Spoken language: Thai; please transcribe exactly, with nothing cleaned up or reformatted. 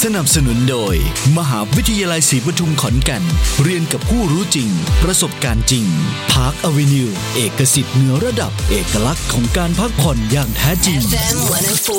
นับสนุนโดยมหาวิทยาลัยศรีปทุมขอนแก่นเรียนกับผู้รู้จริงประสบการณ์จริงพาร์คอเวนิวเอกสิทธิ์เหนือระดับเอกลักษณ์ของการพักผ่อนอย่างแท้จริง